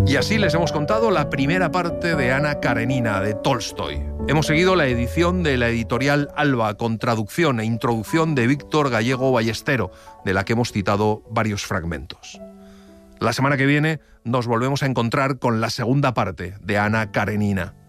Y así les hemos contado la primera parte de Ana Karenina, de Tolstoy. Hemos seguido la edición de la editorial Alba, con traducción e introducción de Víctor Gallego Ballestero, de la que hemos citado varios fragmentos. La semana que viene nos volvemos a encontrar con la segunda parte de Ana Karenina.